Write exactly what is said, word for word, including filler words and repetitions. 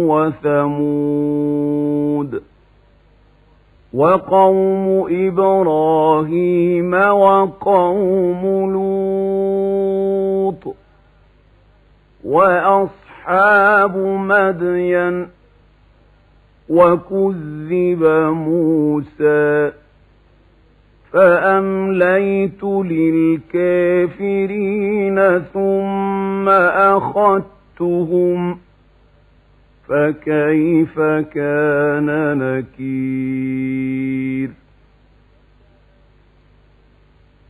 وثمود وقوم إبراهيم وقوم لوط وأصحاب مدين وكذب موسى فأمليت للكافرين ثم أخذتهم فكيف كان نكير